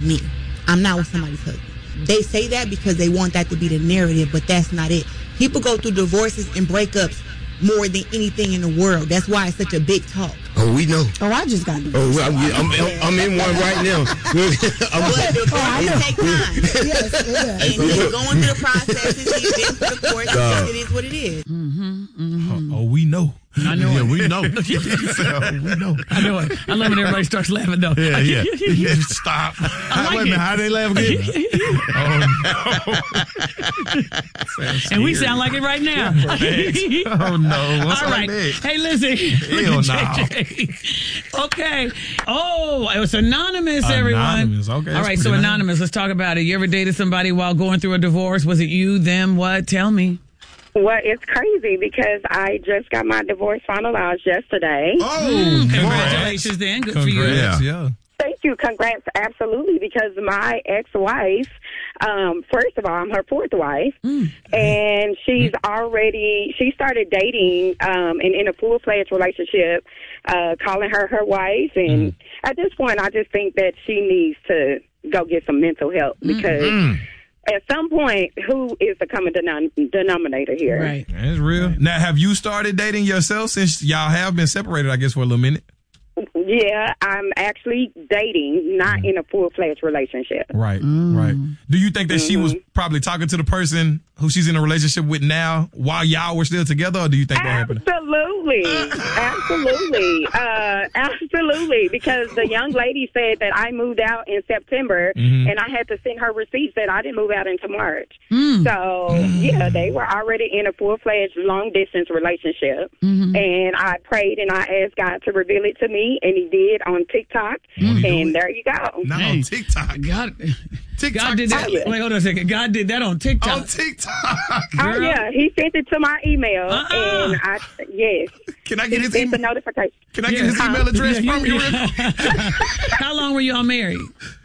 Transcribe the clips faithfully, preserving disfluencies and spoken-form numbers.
me. I'm not with somebody's husband. They say that because they want that to be the narrative, but that's not it. People go through divorces and breakups more than anything in the world. That's why it's such a big talk. Oh, we know. Oh, I just got Oh, well, I'm, I'm, I'm, I'm in one right now. I'm, But divorces take time. Yes, it does. And he's going through the processes. He's been through the courts. Uh, it is what it is. Mm-hmm, mm-hmm. Oh, we know. I know yeah, it. we know. we know. I know it. I love when everybody starts laughing, though. Yeah, yeah. yeah. Stop. I like Wait a minute. it. How they laugh again? Oh, no. And we sound like it right now. Oh, no. What's All right. Like Hey, listen. Hell no. Okay. Oh, it was anonymous, Anonymous. everyone. Okay. All right, so nice. anonymous. Let's talk about it. You ever dated somebody while going through a divorce? Was it you, them, what? Tell me. Well, it's crazy because I just got my divorce finalized yesterday. Oh, Mm, congratulations, then. Good for you. Congrats, yeah. Thank you. Congrats. Absolutely. Because my ex-wife, um, first of all, I'm her fourth wife, Mm. and she's already, she started dating um, and in a full-fledged relationship, uh, calling her her wife. And Mm. at this point, I just think that she needs to go get some mental help because Mm. at some point, who is the common denom- denominator here? Right. That's real. Now, have you started dating yourself since y'all have been separated, I guess, for a little minute? Yeah, I'm actually dating, not in a full-fledged relationship. Right, Mm. right. Do you think that Mm-hmm. she was probably talking to the person who she's in a relationship with now while y'all were still together, or do you think that happened? Absolutely. Absolutely. Uh, absolutely. Because the young lady said that I moved out in September, Mhm. and I had to send her receipts that I didn't move out until March. Mm. So, yeah, they were already in a full-fledged long-distance relationship. Mhm. And I prayed and I asked God to reveal it to me, and he did on TikTok. And there you go. Not Hey. on TikTok. God, TikTok. God did that. Oh, yeah. Wait, hold on a second. God did that on TikTok. On TikTok. Oh, Girl. yeah. He sent it to my email, Uh-uh. and I, yes. Can I He get his sent the email? notification. Can I get Yeah. his email address Yeah, from you- you? How long were y'all married?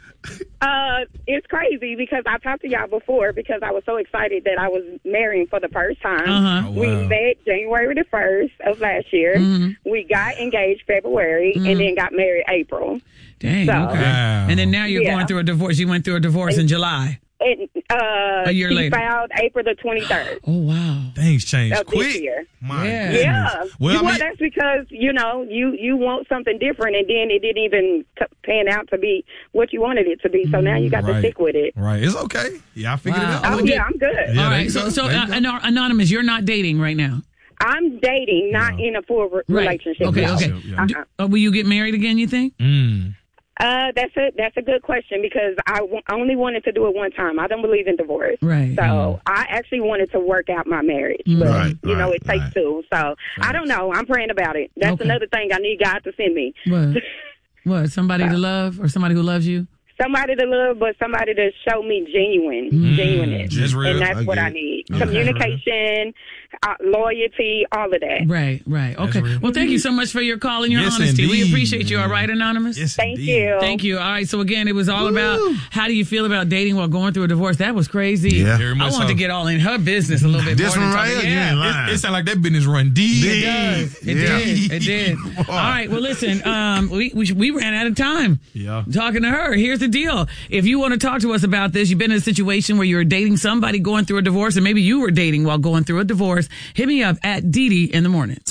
Uh, it's crazy because I talked to y'all before because I was so excited that I was marrying for the first time. Uh-huh. Oh, We wow. met January the first of last year. Mhm. We got engaged February and then got married April. Dang, So- okay. Wow. And then now you're Yeah. going through a divorce. You went through a divorce in July. And uh, A year she later. filed April the twenty-third Oh, wow. Things changed of this quick. year. My Yeah. goodness. Yeah. Well, I mean, that's because, you know, you, you want something different, and then it didn't even t- pan out to be what you wanted it to be. So now you got to Right. stick with it. right. It's okay. Yeah, I figured Wow. it out. Oh, Well, yeah, I'm good. Yeah, All there right. you So, go. so There you uh, go. Ano- Anonymous, you're not dating right now. I'm dating, not Yeah. in a full re- Right. relationship. Okay, no. okay. Yeah. Do- uh, will you get married again, you think? Mm. Uh, that's a that's a good question because I w- only wanted to do it one time. I don't believe in divorce, Right. so I actually wanted to work out my marriage, but Right, you know right, it takes right. two. So I don't know. I'm praying about it. That's Okay. another thing I need God to send me. What? What? Somebody to love or somebody who loves you? Somebody to love, but somebody to show me genuine, genuineness, just real. and that's I what get I it. need. Okay. Communication, uh, loyalty, all of that. Right, right. Okay. real. Well, thank you so much for your call and your Yes, honesty. We indeed, appreciate you, all man. right, Anonymous? Yes, Thank indeed. you. Thank you. All right. So again, it was all about how do you feel about dating while going through a divorce? That was crazy. Yeah. Very I much wanted so. to get all in her business a little bit This more. one than right talking- here, you ain't yeah. lying. It, it sounds like that business run deep. It does. It Yeah. did. It did. All right. Well, listen. Um, we we, we ran out of time. Yeah. Talking to her. Here's the deal. If you want to talk to us about this, you've been in a situation where you were dating somebody going through a divorce, and maybe you were dating while going through a divorce. Hit me up at Dee Dee in the mornings.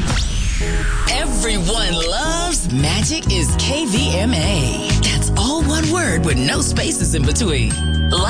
Everyone loves Magic is K V M A. That's all one word with no spaces in between.